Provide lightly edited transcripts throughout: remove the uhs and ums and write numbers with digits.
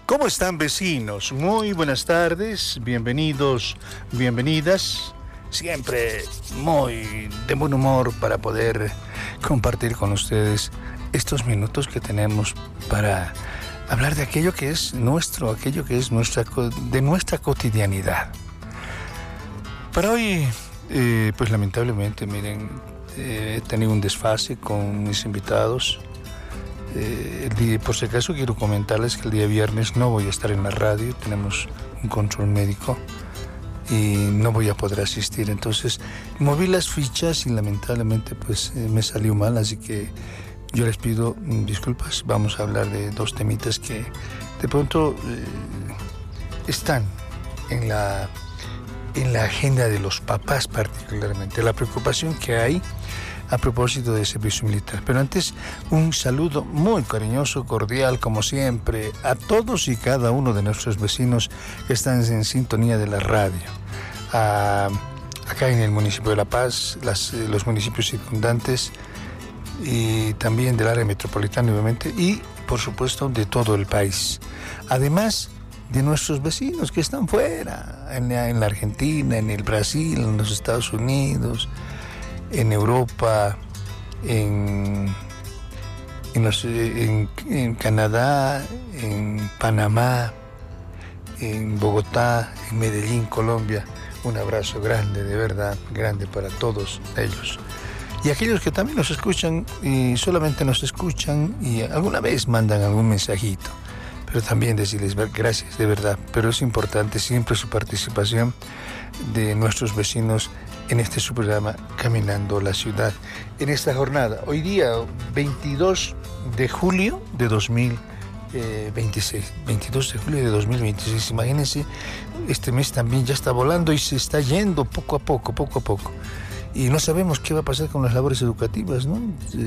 ¿Cómo están, vecinos? Muy buenas tardes, bienvenidos, bienvenidas. Siempre muy de buen humor para poder compartir con ustedes estos minutos que tenemos para hablar de aquello que es nuestro, aquello que es nuestra cotidianidad. Para hoy, pues lamentablemente, miren, he tenido un desfase con mis invitados. Por si acaso quiero comentarles que el día viernes no voy a estar en la radio, tenemos un control médico y no voy a poder asistir. Entonces moví las fichas y lamentablemente pues me salió mal, así que yo les pido disculpas. Vamos a hablar de dos temitas que de pronto están en la agenda de los papás, particularmente la preocupación que hay a propósito del servicio militar. Pero antes, un saludo muy cariñoso, cordial, como siempre, a todos y cada uno de nuestros vecinos que están en sintonía de la radio. Acá en el municipio de La Paz, los municipios circundantes y también del área metropolitana, obviamente, y, por supuesto, de todo el país. Además de nuestros vecinos que están fuera, en la Argentina, en el Brasil, en los Estados Unidos, en Europa, en Canadá, en Panamá, en Bogotá, en Medellín, Colombia. Un abrazo grande, de verdad, grande para todos ellos. Y aquellos que también nos escuchan y solamente nos escuchan y alguna vez mandan algún mensajito. Pero también decirles gracias, de verdad. Pero es importante siempre su participación de nuestros vecinos en este su programa Caminando la Ciudad. En esta jornada, hoy día 22 de julio de 2026. 22 de julio de 2026. Imagínense, este mes también ya está volando y se está yendo poco a poco. Y no sabemos qué va a pasar con las labores educativas, ¿no?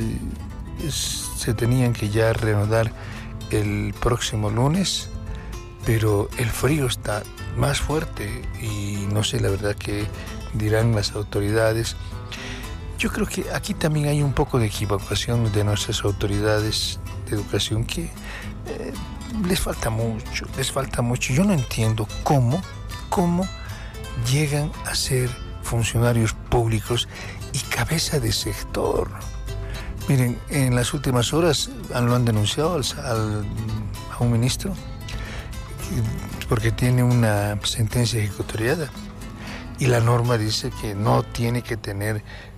Se tenían que ya reanudar el próximo lunes, pero el frío está más fuerte y no sé la verdad que dirán las autoridades. Yo creo que aquí también hay un poco de equivocación de nuestras autoridades de educación que les falta mucho. Yo no entiendo cómo llegan a ser funcionarios públicos y cabeza de sector. Miren, en las últimas horas lo han denunciado a un ministro porque tiene una sentencia ejecutoriada y la norma dice que no tiene que tener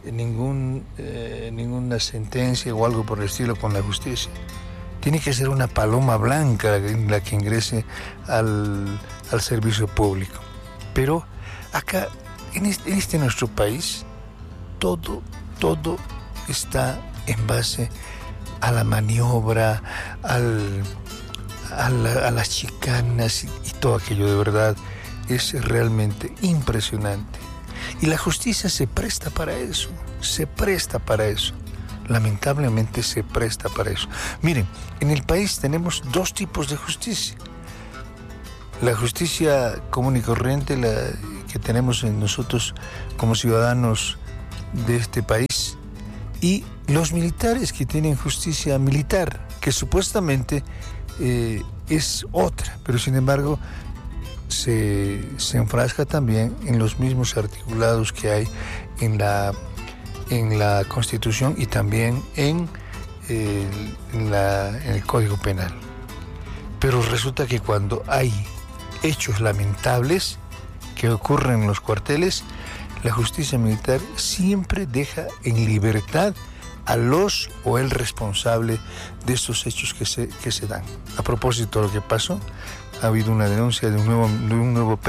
ninguna sentencia o algo por el estilo con la justicia. Tiene que ser una paloma blanca la que ingrese al servicio público. Pero acá, en este nuestro país, todo está en base a la maniobra, a las chicanas y todo aquello. De verdad es realmente impresionante. Y la justicia se presta para eso. Lamentablemente se presta para eso. Miren, en el país tenemos dos tipos de justicia. La justicia común y corriente, la que tenemos en nosotros como ciudadanos de este país, y los militares que tienen justicia militar, que supuestamente es otra, pero sin embargo se enfrasca también en los mismos articulados que hay en la Constitución y también en el Código Penal. Pero resulta que cuando hay hechos lamentables que ocurren en los cuarteles, la justicia militar siempre deja en libertad a los o el responsable de estos hechos que se dan. A propósito de lo que pasó, ha habido una denuncia de un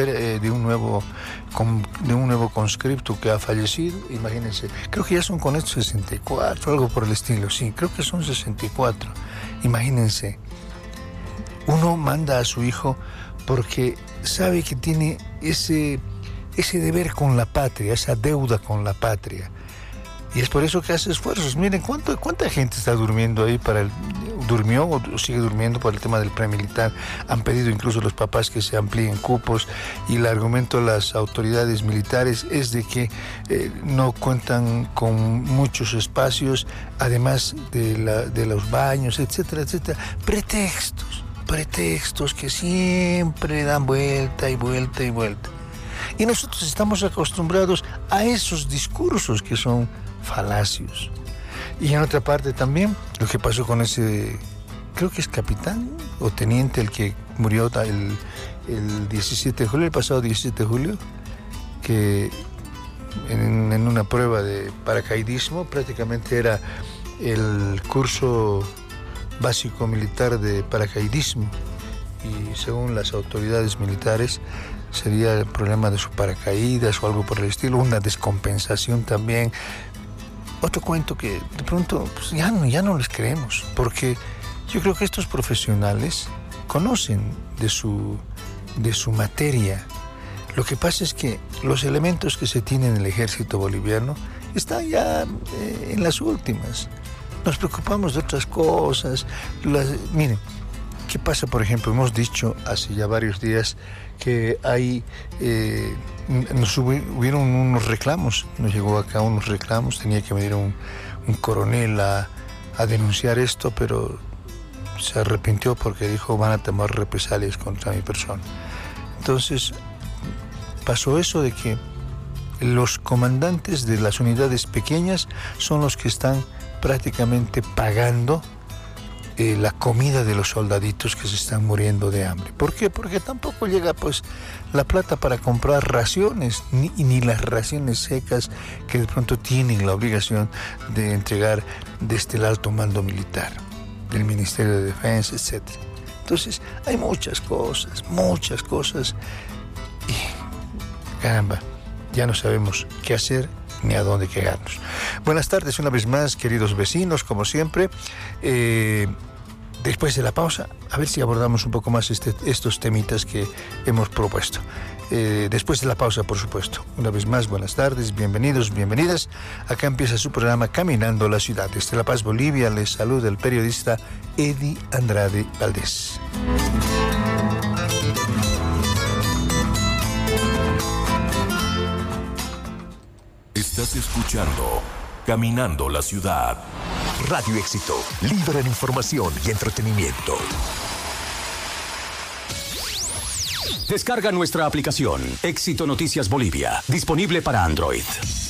nuevo conscripto que ha fallecido. Imagínense, creo que ya son con estos 64, algo por el estilo. Sí, creo que son 64. Imagínense, uno manda a su hijo porque sabe que tiene ese deber con la patria, esa deuda con la patria. Y es por eso que hace esfuerzos. Miren, ¿cuánta gente está durmiendo ahí durmió o sigue durmiendo por el tema del premilitar? Han pedido incluso los papás que se amplíen cupos y el argumento de las autoridades militares es de que no cuentan con muchos espacios, además de los baños, etcétera, etcétera. Pretextos. pretextos que siempre dan vuelta y vuelta y vuelta. Y nosotros estamos acostumbrados a esos discursos que son falacios. Y en otra parte también, lo que pasó con ese, creo que es capitán o teniente, el que murió el 17 de julio, el pasado 17 de julio, que en una prueba de paracaidismo, prácticamente era el curso básico militar de paracaidismo, y según las autoridades militares sería el problema de su paracaídas o algo por el estilo, una descompensación también. Otro cuento que de pronto pues, ya no les creemos, porque yo creo que estos profesionales conocen de su materia. Lo que pasa es que los elementos que se tienen en el ejército boliviano están ya en las últimas. Nos preocupamos de otras cosas. Miren, ¿qué pasa? Por ejemplo, hemos dicho hace ya varios días que hubieron unos reclamos, nos llegó acá unos reclamos, tenía que venir un coronel a denunciar esto, pero se arrepintió porque dijo van a tomar represalias contra mi persona. Entonces pasó eso de que los comandantes de las unidades pequeñas son los que están prácticamente pagando la comida de los soldaditos que se están muriendo de hambre. ¿Por qué? Porque tampoco llega pues la plata para comprar raciones, ni las raciones secas que de pronto tienen la obligación de entregar desde el alto mando militar, del Ministerio de Defensa, etc. Entonces hay muchas cosas, y caramba, ya no sabemos qué hacer ni a dónde quedarnos. Buenas tardes una vez más, queridos vecinos, como siempre. Después de la pausa, a ver si abordamos un poco más estos temitas que hemos propuesto. Después de la pausa, por supuesto. Una vez más, buenas tardes, bienvenidos, bienvenidas. Acá empieza su programa Caminando la Ciudad. Desde La Paz, Bolivia, les saluda el periodista Eddie Andrade Valdés. Estás escuchando Caminando la Ciudad. Radio Éxito, líder en información y entretenimiento. Descarga nuestra aplicación Éxito Noticias Bolivia, disponible para Android.